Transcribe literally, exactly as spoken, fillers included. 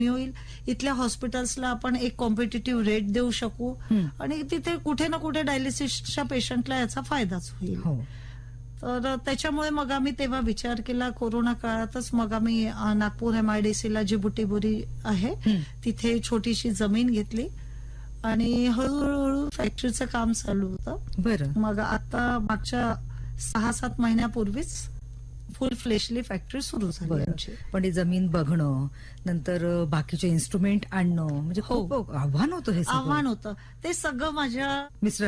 होईल, इथल्या हॉस्पिटल्सला आपण एक कॉम्पिटिटिव्ह रेट देऊ शकू आणि तिथे कुठे ना कुठे डायलिसिसच्या पेशंटला याचा फायदाच होईल. हो. तर त्याच्यामुळे मग आम्ही तेव्हा विचार केला कोरोना काळातच. मग आम्ही अ, नागपूर एमआयडीसीला जी बुटीबोरी आहे तिथे छोटीशी जमीन घेतली आणि हळूहळू फॅक्टरीचं काम चालू होतं. बरं. मग आता मागच्या सहा सात महिन्यापूर्वीच फुल फ्लेशली फॅक्टरी सुरू झाली बरं. आमची. पण ही जमीन बघणं, नंतर बाकीचे इन्स्ट्रुमेंट आणणं म्हणजे हो. खूप आव्हान होतं हे सगळं. आव्हान होतं ते सगळं माझ्या मिस्टर